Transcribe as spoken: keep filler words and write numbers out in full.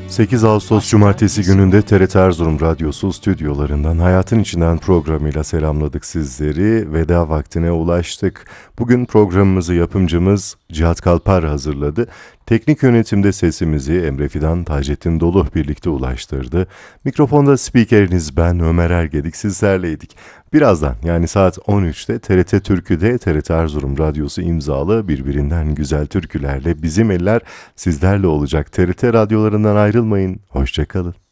sekiz Ağustos Cumartesi gününde T R T Erzurum Radyosu stüdyolarından Hayatın İçinden programıyla selamladık sizleri. Veda vaktine ulaştık. Bugün programımızı yapımcımız Cihat Kalpar hazırladı. Teknik yönetimde sesimizi Emre Fidan, Taceddin Dolu birlikte ulaştırdı. Mikrofonda spikeriniz ben Ömer Ergedik, sizlerleydik. Birazdan yani saat on üçte T R T Türkü'de T R T Erzurum Radyosu imzalı birbirinden güzel türkülerle bizim eller sizlerle olacak. T R T radyolarından ayrılmayın. Hoşça kalın.